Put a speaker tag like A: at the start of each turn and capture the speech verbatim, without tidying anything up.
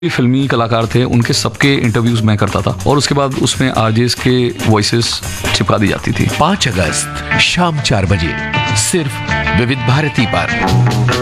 A: फिल्मी कलाकार थे उनके सबके इंटरव्यूज मैं करता था और उसके बाद उसमें आरजेस के वॉइसेस चिपका दी जाती थी।
B: पाँच अगस्त शाम चार बजे सिर्फ विविध भारती पर।